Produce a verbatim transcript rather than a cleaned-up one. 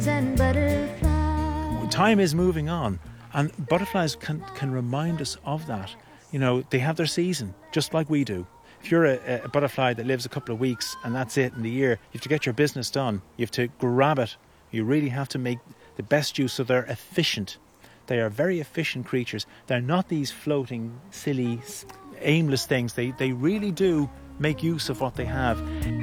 And butterflies. Time is moving on, and butterflies can, can remind us of that. You know, they have their season, just like we do. If you're a, a butterfly that lives a couple of weeks and that's it in the year, you have to get your business done. You have to grab it. You really have to make the best use, so they're efficient. They are very efficient creatures. They're not these floating, silly, aimless things. They, they really do make use of what they have.